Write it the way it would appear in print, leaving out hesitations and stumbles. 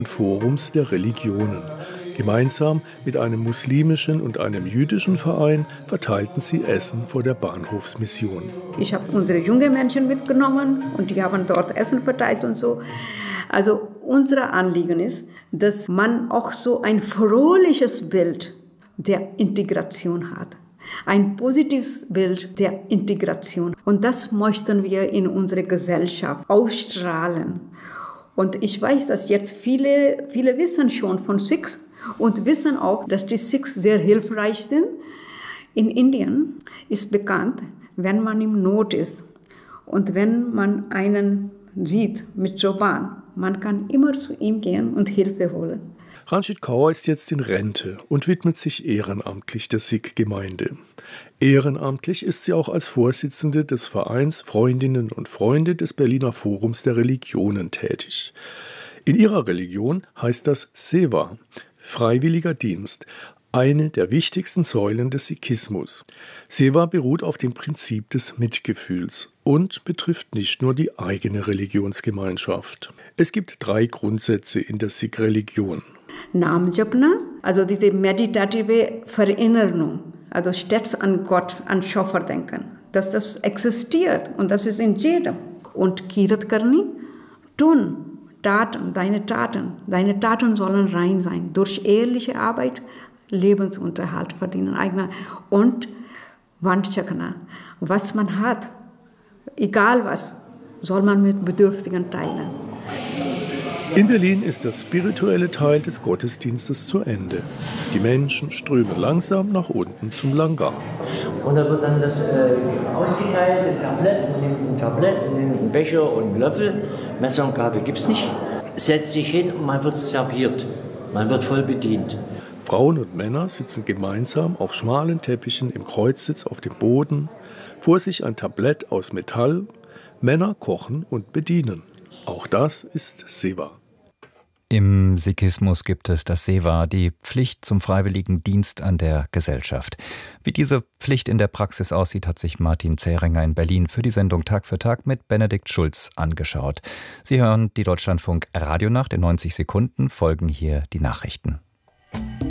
Forums der Religionen. Gemeinsam mit einem muslimischen und einem jüdischen Verein verteilten sie Essen vor der Bahnhofsmission. Ich habe unsere jungen Menschen mitgenommen und die haben dort Essen verteilt und so. Also unser Anliegen ist, dass man auch so ein fröhliches Bild der Integration hat. Ein positives Bild der Integration. Und das möchten wir in unserer Gesellschaft ausstrahlen. Und ich weiß, dass jetzt viele wissen schon von Sikhs und wissen auch, dass die Sikhs sehr hilfreich sind. In Indien ist bekannt, wenn man in Not ist und wenn man einen sieht mit Turban, man kann immer zu ihm gehen und Hilfe holen. Ranjit Kaur ist jetzt in Rente und widmet sich ehrenamtlich der Sikh-Gemeinde. Ehrenamtlich ist sie auch als Vorsitzende des Vereins Freundinnen und Freunde des Berliner Forums der Religionen tätig. In ihrer Religion heißt das Seva, freiwilliger Dienst, eine der wichtigsten Säulen des Sikhismus. Seva beruht auf dem Prinzip des Mitgefühls und betrifft nicht nur die eigene Religionsgemeinschaft. Es gibt 3 Grundsätze in der Sikh-Religion. Nam Japna, also diese meditative Verinnerung, also stets an Gott, an Schöpfer denken, dass das existiert und das ist in jedem. Und Kirat Karni, tun, Taten, deine Taten sollen rein sein, durch ehrliche Arbeit Lebensunterhalt verdienen. Und Vanchakana, was man hat, egal was, soll man mit Bedürftigen teilen. In Berlin ist der spirituelle Teil des Gottesdienstes zu Ende. Die Menschen strömen langsam nach unten zum Langar. Und da wird dann das ausgeteilt, ein Tablett, ein Becher und einen Löffel. Messer und Gabel gibt es nicht. Setzt sich hin und man wird serviert. Man wird voll bedient. Frauen und Männer sitzen gemeinsam auf schmalen Teppichen im Kreuzsitz auf dem Boden. Vor sich ein Tablett aus Metall. Männer kochen und bedienen. Auch das ist Seva. Im Sikhismus gibt es das Seva, die Pflicht zum freiwilligen Dienst an der Gesellschaft. Wie diese Pflicht in der Praxis aussieht, hat sich Martin Zähringer in Berlin für die Sendung Tag für Tag mit Benedikt Schulz angeschaut. Sie hören die Deutschlandfunk Radionacht in 90 Sekunden, folgen hier die Nachrichten.